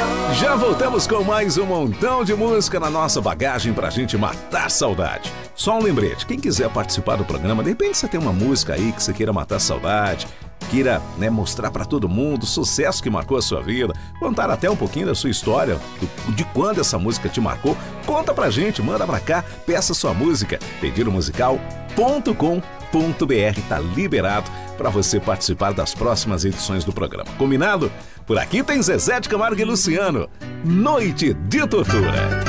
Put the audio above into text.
Já voltamos com mais um montão de música na nossa bagagem pra gente matar saudade. Só um lembrete, quem quiser participar do programa, de repente você tem uma música aí que você queira matar saudade, queira, mostrar pra todo mundo o sucesso que marcou a sua vida, contar até um pouquinho da sua história, de quando essa música te marcou, conta pra gente, manda pra cá, peça sua música, pedidomusical.com.br, tá liberado para você participar das próximas edições do programa. Combinado? Por aqui tem Zezé de Camargo e Luciano, Noite de Tortura.